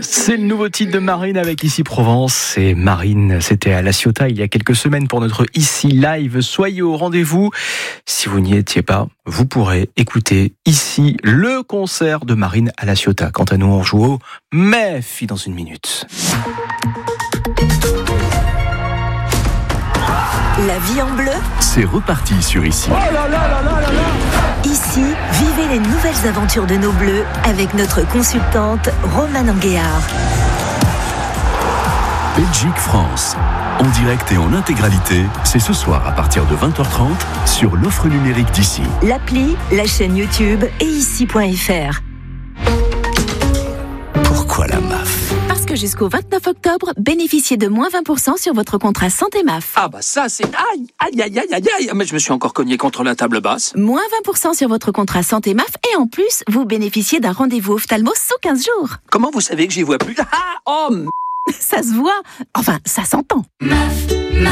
C'est le nouveau titre de Marine avec Ici Provence. Et Marine, c'était à La Ciotat il y a quelques semaines pour notre Ici Live. Soyez au rendez-vous. Si vous n'y étiez pas, vous pourrez écouter ici le concert de Marine à La Ciotat. Quant à nous, on joue au MEFI dans une minute. La vie en bleu, c'est reparti sur Ici. Oh là là là là là là. Ici, vivez les nouvelles aventures de nos bleus avec notre consultante Romane Anguéard. Belgique-France, en direct et en intégralité, c'est ce soir à partir de 20h30 sur l'offre numérique d'Ici. L'appli, la chaîne YouTube et ici.fr. Pourquoi la MAF ? Parce que jusqu'au 29 octobre, bénéficiez de moins 20% sur votre contrat santé MAF. Ah bah ça c'est... Aïe. Mais je me suis encore cogné contre la table basse. Moins 20% sur votre contrat santé MAF et en plus, vous bénéficiez d'un rendez-vous ophtalmo sous 15 jours. Comment vous savez que j'y vois plus? Ça se voit. Enfin, ça s'entend. MAF.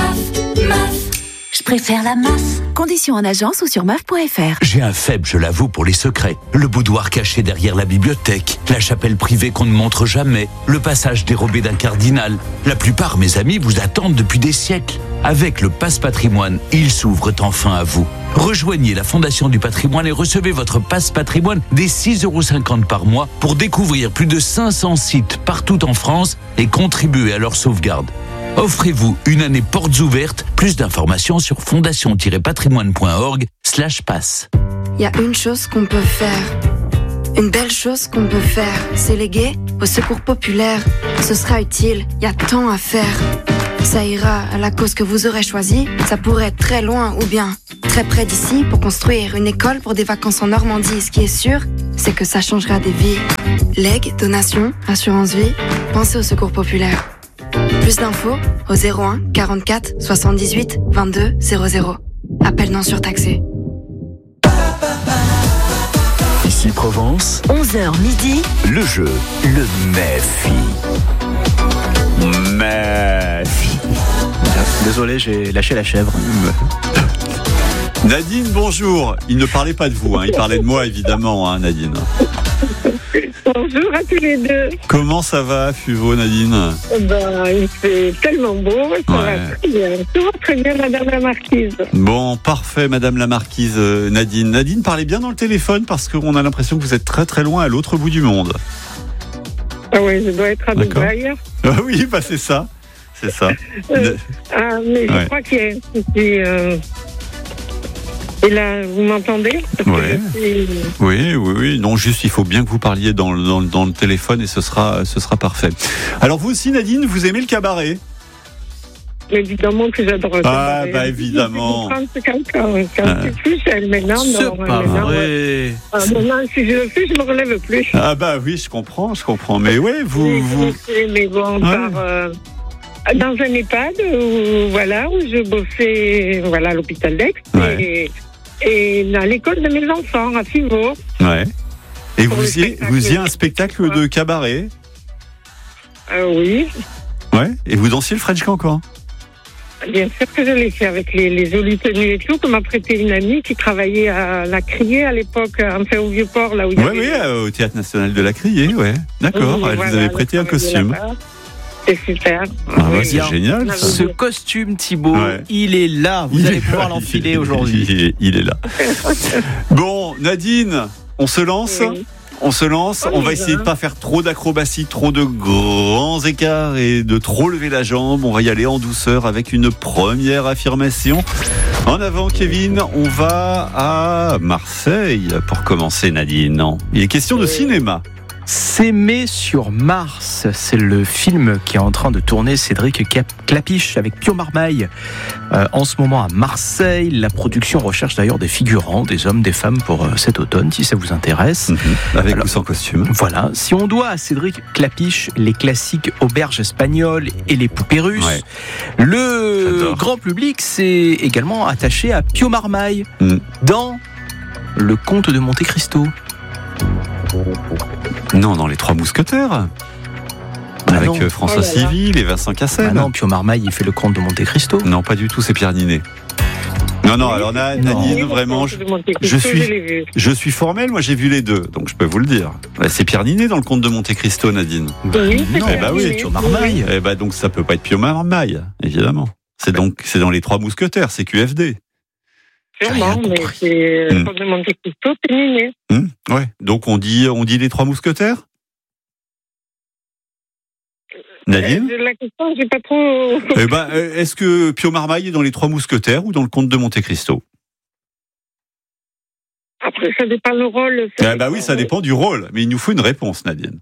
Je préfère la MAF. Conditions en agence ou sur MAF.fr. J'ai un faible, je l'avoue, pour les secrets. Le boudoir caché derrière la bibliothèque, la chapelle privée qu'on ne montre jamais, le passage dérobé d'un cardinal. La plupart, mes amis, vous attendent depuis des siècles. Avec le Pass Patrimoine, ils s'ouvrent enfin à vous. Rejoignez la Fondation du Patrimoine et recevez votre Pass Patrimoine des 6,50 € par mois pour découvrir plus de 500 sites partout en France et contribuer à leur sauvegarde. Offrez-vous une année portes ouvertes. Plus d'informations sur fondation-patrimoine.org/pass. Il y a une chose qu'on peut faire. Une belle chose qu'on peut faire. C'est léguer au secours populaire. Ce sera utile, il y a tant à faire. Ça ira à la cause que vous aurez choisie. Ça pourrait être très loin ou bien très près d'ici pour construire une école pour des vacances en Normandie. Ce qui est sûr, c'est que ça changera des vies. Legs, donations, assurance vie, pensez au secours populaire. Plus d'infos au 01 44 78 22 00. Appel non surtaxé. Ici Provence, 11h midi, le jeu, le MEFI. MEFI. Désolé, j'ai lâché la chèvre. Nadine, bonjour. Il ne parlait pas de vous, il parlait de moi évidemment, Nadine. Bonjour à tous les deux. Comment ça va, Fuveau, Nadine? Il fait tellement beau, ça va très bien. Tout va très bien, Madame la Marquise. Bon, parfait, Madame la Marquise, Nadine. Nadine, parlez bien dans le téléphone parce qu'on a l'impression que vous êtes très très loin à l'autre bout du monde. Ah oui, je dois être à Dubaï. Ah oui, c'est ça. C'est ça. Mais je crois qu'il y a un souci. Et là, vous m'entendez? Oui. Non, juste, il faut bien que vous parliez dans le téléphone et ce sera parfait. Alors, vous aussi, Nadine, vous aimez le cabaret? Évidemment que j'adore le cabaret. Bah, évidemment. C'est quelqu'un. Quand c'est plus, elle maintenant. C'est pas vrai. Maintenant, si je le fais, je me relève plus. Ah bah oui, je comprends. Mais ouais, vous... Mais bon, dans un EHPAD où je bossais à l'hôpital d'Aix et à l'école de mes enfants à Fivaux. Ouais. Et vous faisiez un spectacle de cabaret? Oui. Ouais. Et vous dansiez le French Cancan? Bien sûr que je l'ai fait avec les jolies tenues et tout, que m'a prêté une amie qui travaillait à la Criée à l'époque, enfin au Vieux-Port, là où il y avait... Oui, au Théâtre National de la Criée, ouais. D'accord, elle vous avait prêté un costume. C'est super. C'est génial. Ça. Ce costume, Thibaut, il est là. Vous allez pouvoir l'enfiler aujourd'hui. Il est là. Bon, Nadine, on se lance. On va essayer de ne pas faire trop d'acrobaties, trop de grands écarts et de trop lever la jambe. On va y aller en douceur avec une première affirmation. En avant, Kevin, on va à Marseille pour commencer, Nadine. Il est question de cinéma. S'aimer sur Mars, c'est le film qui est en train de tourner Cédric Clapiche avec Pio Marmaille en ce moment à Marseille. La production recherche d'ailleurs des figurants, des hommes, des femmes pour cet automne, si ça vous intéresse. Avec ou sans costume. Voilà, si on doit à Cédric Clapiche les classiques auberges espagnoles et les poupées russes, le grand public s'est également attaché à Pio Marmaille dans Le Comte de Monte Cristo. Non, dans Les Trois Mousquetaires. Avec François Civil et Vincent Cassel. Non, Pio Marmaille, il fait Le Comte de Monte Cristo. Non, pas du tout, c'est Pierre Ninet. Non, alors Nadine, vraiment, je suis formel, moi j'ai vu les deux, donc je peux vous le dire. C'est Pierre Ninet dans le Conte de Monte Cristo, Nadine. Oui, oui, Pio Marmaille. Donc ça peut pas être Pio Marmaille, évidemment. C'est dans les Trois Mousquetaires, c'est QFD. Sûrement, mais c'est le Conte de Monte Cristo, c'est Ninet. Ouais, donc on dit les Trois Mousquetaires. Nadine, la question, j'ai pas trop. est-ce que Pio Marmaille est dans les Trois Mousquetaires ou dans le Conte de Monte Cristo? Après, ça dépend le rôle. Oui, ça dépend du rôle, mais il nous faut une réponse, Nadine.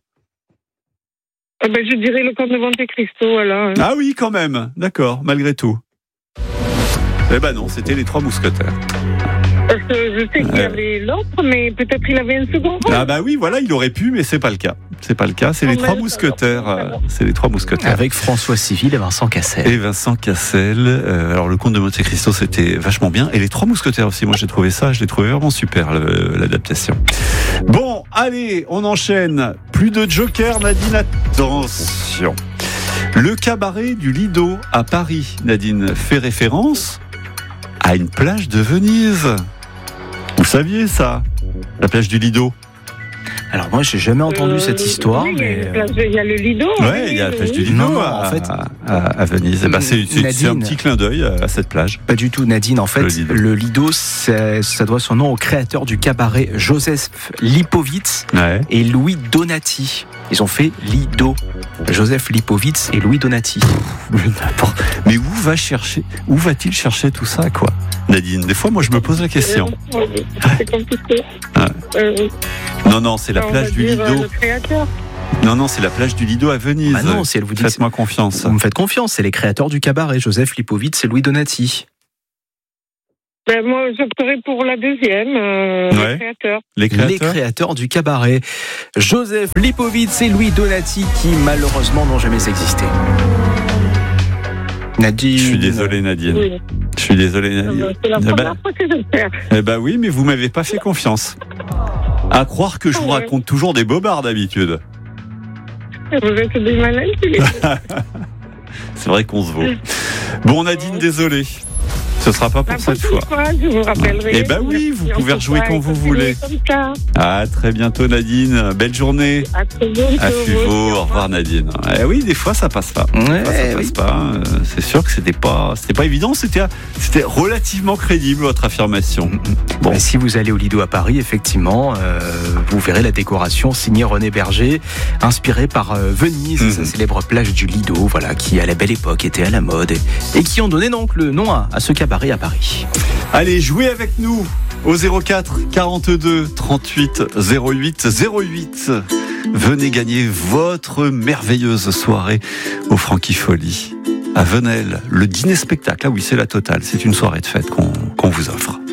Je dirais le Conte de Monte Cristo, alors. Ah oui, quand même, d'accord, malgré tout. Non, c'était les Trois Mousquetaires. Parce que je sais qu'il y avait l'autre, mais peut-être il avait un second rôle. Oui, voilà, il aurait pu, mais c'est pas le cas. C'est pas le cas, c'est les Trois Mousquetaires. C'est les Trois Mousquetaires. Avec François Civil et Vincent Cassel. Alors le Conte de Monte Cristo, c'était vachement bien. Et les Trois Mousquetaires aussi, moi je l'ai trouvé vraiment super, l'adaptation. Bon, allez, on enchaîne. Plus de Joker, Nadine, attention. Le cabaret du Lido à Paris, Nadine, fait référence à une plage de Venise. Vous saviez ça? La plage du Lido. Alors moi, j'ai jamais entendu cette histoire, mais il y a le Lido. Ouais, il y a la plage du Lido à Venise. C'est un petit clin d'œil à cette plage. Pas du tout, Nadine. En fait, le Lido, ça doit son nom au créateur du cabaret, Joseph Lipovitz et Louis Donati. Ils ont fait Lido. Joseph Lipovitz et Louis Donati. Mais où va-t-il chercher tout ça, quoi, Nadine? Des fois, moi, je me pose la question. C'est compliqué. Non, c'est la plage du Lido. Non, c'est la plage du Lido à Venise. Non, si elle vous dit. Faites-moi confiance. Vous me faites confiance, c'est les créateurs du cabaret, Joseph Lipovitz et Louis Donati. Moi, j'opterais pour la deuxième, les créateurs. Les créateurs du cabaret. Joseph Lipovitz et Louis Donati, qui malheureusement n'ont jamais existé. Nadine. Je suis désolé, Nadine. Oui. Je suis désolé, Nadine. C'est la première fois que je le fais. Oui, mais vous m'avez pas fait confiance. À croire que je vous raconte toujours des bobards d'habitude. Vous êtes des malins, C'est vrai qu'on se vaut. Bon, Nadine, désolé. Ce sera pas pour cette fois. Je vous rappellerai. Oui, vous pouvez rejouer quand vous voulez. À très bientôt, Nadine. Belle journée. À très bientôt. À Fuveau. Au revoir, Nadine. Oui, des fois ça passe pas. Passe pas. C'est sûr que c'était pas évident. C'était relativement crédible, votre affirmation. Bon. Si vous allez au Lido à Paris, effectivement, vous verrez la décoration signée René Berger, inspirée par Venise, sa célèbre plage du Lido, voilà, qui à la belle époque était à la mode et qui ont donné donc le nom à ce cabaret à Paris. Allez, jouez avec nous au 04 42 38 08 08. Venez gagner votre merveilleuse soirée au Frankifolie à Venelle, le dîner spectacle. Ah oui, c'est la totale. C'est une soirée de fête qu'on vous offre.